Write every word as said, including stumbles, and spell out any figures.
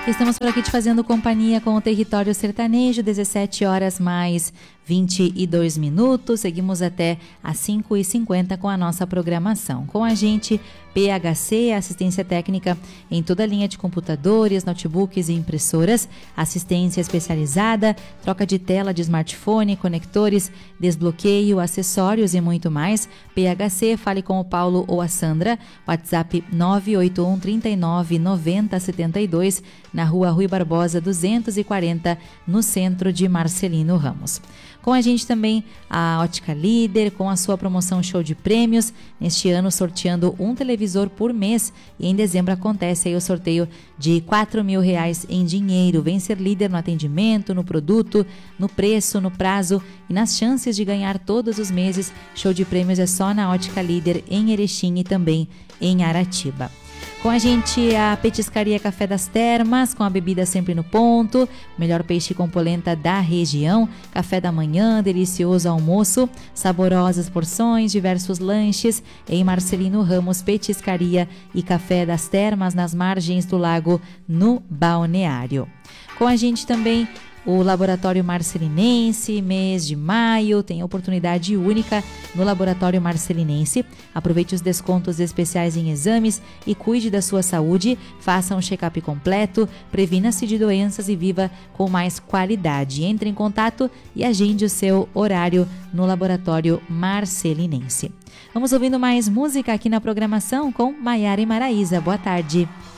Estamos por aqui te fazendo companhia com o Território Sertanejo, dezessete horas mais vinte e dois minutos. Seguimos até às cinco e cinquenta com a nossa programação. Com a gente, P H C, assistência técnica em toda a linha de computadores, notebooks e impressoras, assistência especializada, troca de tela de smartphone, conectores, desbloqueio, acessórios e muito mais. P H C, fale com o Paulo ou a Sandra, WhatsApp nove oito um, trinta e nove, noventa, setenta e dois, na Rua Rui Barbosa duzentos e quarenta, no centro de Marcelino Ramos. Com a gente também a Ótica Líder, com a sua promoção Show de Prêmios, neste ano sorteando um televisor por mês, e em dezembro acontece aí o sorteio de quatro mil reais em dinheiro. Vem ser líder no atendimento, no produto, no preço, no prazo e nas chances de ganhar todos os meses. Show de Prêmios é só na Ótica Líder, em Erechim e também em Aratiba. Com a gente a Petiscaria Café das Termas, com a bebida sempre no ponto, melhor peixe com polenta da região, café da manhã, delicioso almoço, saborosas porções, diversos lanches em Marcelino Ramos, Petiscaria e Café das Termas, nas margens do lago, no Balneário. Com a gente também o Laboratório Marcelinense, mês de maio, tem oportunidade única no Laboratório Marcelinense. Aproveite os descontos especiais em exames e cuide da sua saúde. Faça um check-up completo, previna-se de doenças e viva com mais qualidade. Entre em contato e agende o seu horário no Laboratório Marcelinense. Vamos ouvindo mais música aqui na programação com Maiara e Maraísa. Boa tarde.